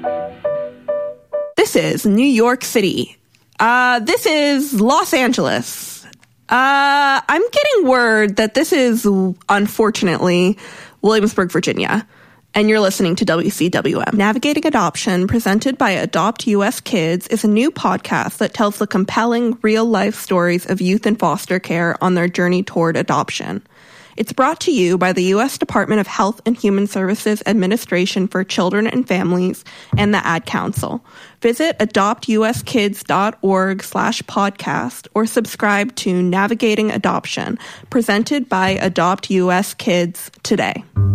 This is New York City. This is Los Angeles. I'm getting word that this is, unfortunately, Williamsburg, Virginia. And you're listening to WCWM. Navigating Adoption, presented by Adopt US Kids, is a new podcast that tells the compelling, real-life stories of youth in foster care on their journey toward adoption. It's brought to you by the U.S. Department of Health and Human Services Administration for Children and Families and the Ad Council. Visit adoptuskids.org/podcast or subscribe to Navigating Adoption, presented by Adopt US Kids today.